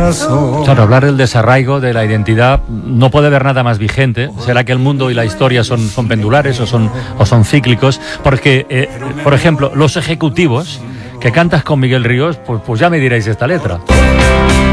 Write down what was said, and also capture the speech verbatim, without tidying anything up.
corazón. Claro, hablar del desarraigo de la identidad no puede haber nada más vigente. ¿Será que el mundo y la historia son, son pendulares o son, o son cíclicos? Porque, eh, por ejemplo, Los Ejecutivos, que cantas con Miguel Ríos, pues, pues ya me diréis esta letra.